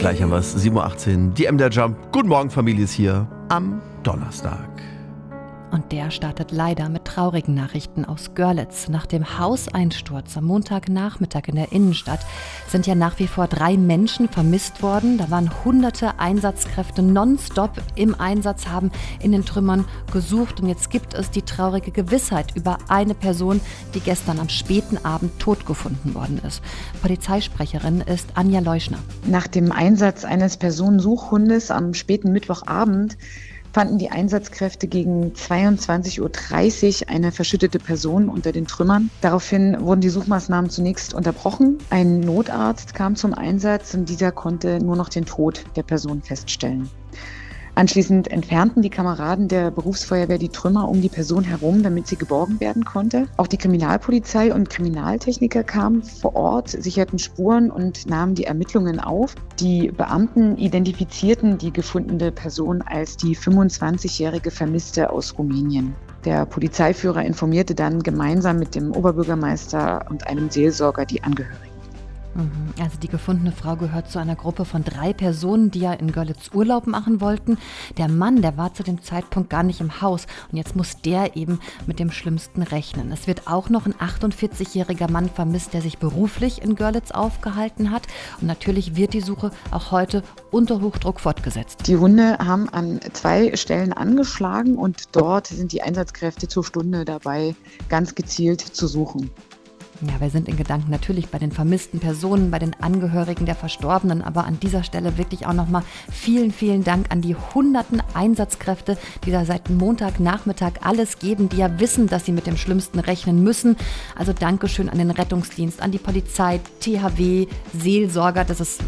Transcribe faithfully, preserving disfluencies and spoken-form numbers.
Gleich haben wir es, sieben Uhr achtzehn, die M D R Jump. Guten Morgen, Familie ist hier am Donnerstag. Und der startet leider mit traurigen Nachrichten aus Görlitz. Nach dem Hauseinsturz am Montagnachmittag in der Innenstadt sind ja nach wie vor drei Menschen vermisst worden. Da waren hunderte Einsatzkräfte nonstop im Einsatz, haben in den Trümmern gesucht. Und jetzt gibt es die traurige Gewissheit über eine Person, die gestern am späten Abend tot gefunden worden ist. Polizeisprecherin ist Anja Leuschner. Nach dem Einsatz eines Personensuchhundes am späten Mittwochabend fanden die Einsatzkräfte gegen zweiundzwanzig Uhr dreißig eine verschüttete Person unter den Trümmern. Daraufhin wurden die Suchmaßnahmen zunächst unterbrochen. Ein Notarzt kam zum Einsatz und dieser konnte nur noch den Tod der Person feststellen. Anschließend entfernten die Kameraden der Berufsfeuerwehr die Trümmer um die Person herum, damit sie geborgen werden konnte. Auch die Kriminalpolizei und Kriminaltechniker kamen vor Ort, sicherten Spuren und nahmen die Ermittlungen auf. Die Beamten identifizierten die gefundene Person als die fünfundzwanzigjährige Vermisste aus Rumänien. Der Polizeiführer informierte dann gemeinsam mit dem Oberbürgermeister und einem Seelsorger die Angehörigen. Also die gefundene Frau gehört zu einer Gruppe von drei Personen, die ja in Görlitz Urlaub machen wollten. Der Mann, der war zu dem Zeitpunkt gar nicht im Haus und jetzt muss der eben mit dem Schlimmsten rechnen. Es wird auch noch ein achtundvierzigjähriger Mann vermisst, der sich beruflich in Görlitz aufgehalten hat. Und natürlich wird die Suche auch heute unter Hochdruck fortgesetzt. Die Hunde haben an zwei Stellen angeschlagen und dort sind die Einsatzkräfte zur Stunde dabei, ganz gezielt zu suchen. Ja, wir sind in Gedanken natürlich bei den vermissten Personen, bei den Angehörigen der Verstorbenen, aber an dieser Stelle wirklich auch nochmal vielen, vielen Dank an die hunderten Einsatzkräfte, die da seit Montagnachmittag alles geben, die ja wissen, dass sie mit dem Schlimmsten rechnen müssen. Also Dankeschön an den Rettungsdienst, an die Polizei, T H W, Seelsorger, das ist